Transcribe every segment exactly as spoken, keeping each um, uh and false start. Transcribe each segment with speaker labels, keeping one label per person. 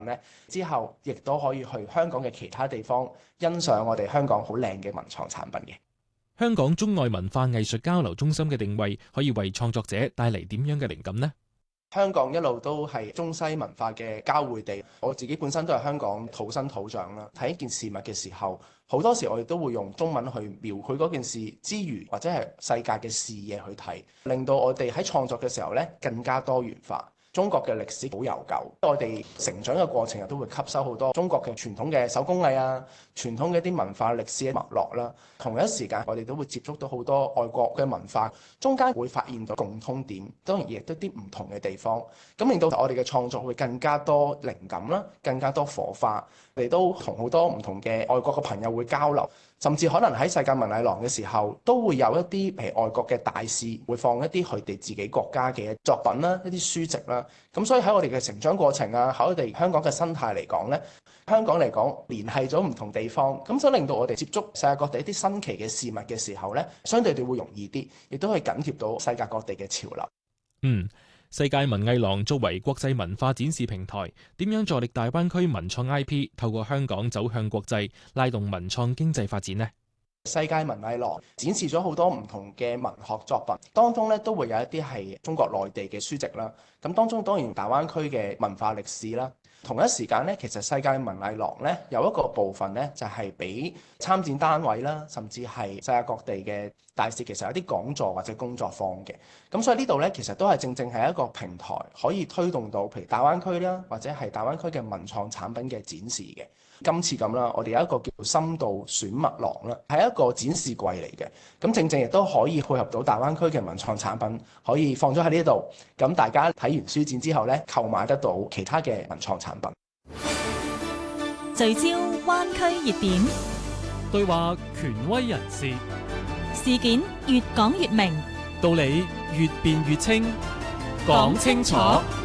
Speaker 1: 咧，之後亦都可以去香港嘅其他地方欣賞我哋香港好靚嘅文創產品嘅。
Speaker 2: 香港中外文化藝術交流中心嘅定位可以為創作者帶嚟點樣嘅靈感呢？
Speaker 1: 香港一路都係中西文化嘅交匯地，我自己本身都係香港土生土長啦。睇一件事物嘅時候，好多時我哋都會用中文去描繪嗰件事之餘，或者係世界嘅視野去睇，令到我哋喺創作嘅時候咧更加多元化。中國嘅歷史好悠久，我哋成長嘅過程都會吸收好多中國嘅傳統嘅手工藝啊，傳統嘅一啲文化歷史嘅脈絡啦。同一時間，我哋都會接觸到好多外國嘅文化，中間會發現到共通點，當然亦都啲唔同嘅地方，咁令到我哋嘅創作會更加多靈感啦，更加多火花。我哋都同好多唔同嘅外國嘅朋友會交流。甚至可能喺世界文藝廊嘅時候，都會有一啲譬如外國嘅大使會放一啲佢哋自己國家嘅作品啦，一啲書籍啦。咁所以喺我哋嘅成長過程啊，喺我哋香港嘅生態嚟講咧，香港嚟講聯繫咗唔同地方，咁所以令到我哋接觸世界各地一啲新奇嘅事物嘅時候咧，相對地會容易啲，亦都可以緊貼到世界各地嘅潮流。
Speaker 2: 嗯。世界文藝廊作為國際文化展示平台，點樣助力大灣區文創 I P 透過香港走向國際，拉動文創經濟發展呢？
Speaker 1: 世界文藝廊展示咗好多唔同嘅文學作品，當中咧都會有一啲係中國內地嘅書籍啦。咁當中當然大灣區嘅文化歷史啦。同一時間咧，其實世界文藝廊咧有一個部分咧，就係俾參展單位啦，甚至係世界各地嘅大使，其實有啲講座或者工作坊嘅。咁所以呢度咧，其實都係正正係一個平台，可以推動到譬如大灣區啦，或者係大灣區嘅文創產品嘅展示嘅。今次咁啦，我哋有一個叫做深度選物廊啦，係一個展示櫃嚟嘅。咁正正亦都可以配合到大灣區嘅文創產品，可以放咗喺呢度。咁大家睇完書展之後咧，購買得到其他嘅文創產品。
Speaker 3: 聚焦灣區熱點，
Speaker 4: 對話權威人士，
Speaker 3: 事件越講越明，
Speaker 4: 道理越辯越清，講清楚。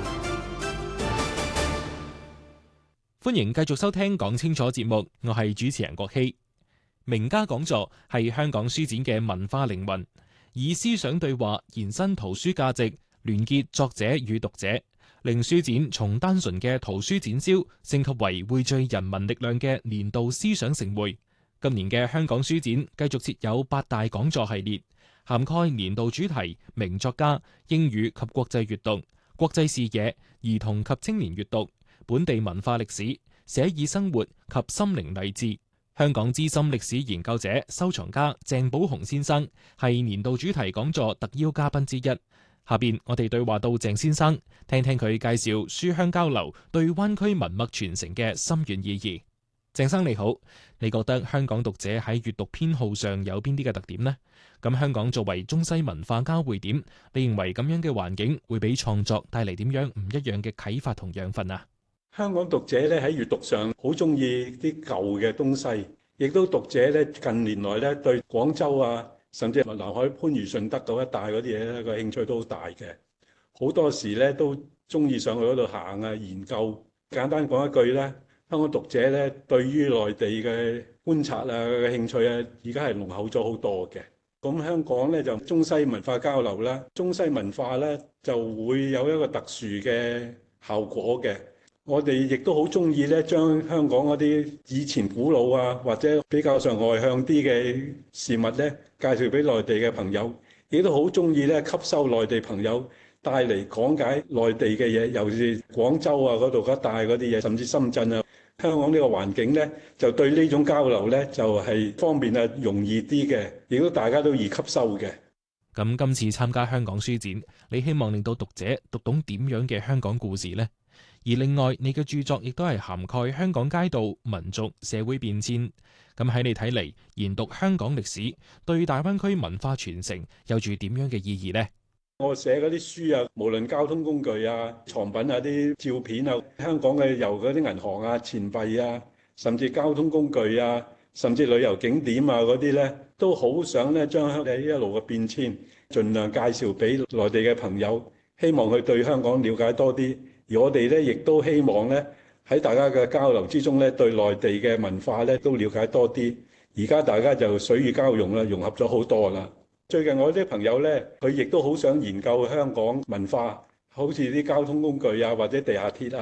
Speaker 2: 歡迎繼續收聽講清楚節目，我係主持人郭希。名家講座係香港書展嘅文化靈魂，以思想對話延伸圖書價值，聯結作者與讀者，令書展從單純嘅圖書展銷升級為匯聚人民力量嘅年度思想盛會。今年嘅香港書展繼續設有八大講座系列，涵蓋年度主題名作家、英語及國際閱讀、國際視野、兒童及青年閱讀、本地文化歷史、寫意生活及心靈勵志。香港資深歷史研究者、收藏家鄭寶鴻先生係年度主題講座特邀嘉賓之一。下邊我哋對話到鄭先生，聽聽佢介紹書香交流對灣區文脈傳承嘅深遠意義。鄭生你好，你覺得香港讀者喺閱讀偏好上有邊啲嘅特點呢？咁香港作為中西文化交匯點，你認為咁樣嘅環境會俾創作帶嚟點樣唔一樣嘅啟發同養分啊？
Speaker 5: 香港讀者咧喺閱讀上好中意啲舊嘅東西，亦都讀者咧近年來咧對廣州啊，甚至係南海番禺順德嗰一帶嗰啲嘢咧個興趣都好大嘅。好多時咧都中意上去嗰度行啊，研究。簡單講一句咧，香港讀者咧對於內地嘅觀察啊嘅興趣啊，而家係濃厚咗好多嘅。咁香港咧就中西文化交流啦，中西文化咧就會有一個特殊嘅效果嘅。我哋亦都好中意咧，將香港嗰啲以前古老啊，或者比較上外向啲嘅事物咧，介紹俾內地嘅朋友，亦都好中意咧吸收內地朋友帶嚟講解內地嘅嘢，尤其是廣州啊嗰度一帶嗰啲嘢，甚至深圳啊，香港呢個環境咧，就對呢種交流咧就係方便啊，容易啲嘅，亦都大家都易吸收嘅。
Speaker 2: 咁今次參加香港書展，你希望令到讀者讀懂點樣嘅香港故事呢？而另外，你嘅著作亦都係涵蓋香港街道、民族、社會變遷。咁喺你睇嚟，研讀香港歷史對大灣區文化傳承有住點樣嘅意義呢？
Speaker 5: 我寫嗰啲書啊，無論交通工具啊、藏品啊、啲照片啊，香港嘅由嗰啲銀行啊、錢幣啊，甚至交通工具啊，甚至旅遊景點啊嗰啲呢，都好想咧將香港一路嘅變遷，盡量介紹俾內地嘅朋友，希望佢對香港了解多啲。而我哋咧，亦都希望咧喺大家嘅交流之中咧，對內地嘅文化咧都了解多啲。而家大家就水乳交融啦，融合咗好多啦。最近我啲朋友咧，佢亦都好想研究香港文化，好似啲交通工具啊，或者地下鐵啊，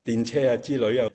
Speaker 5: 電車啊之類啊，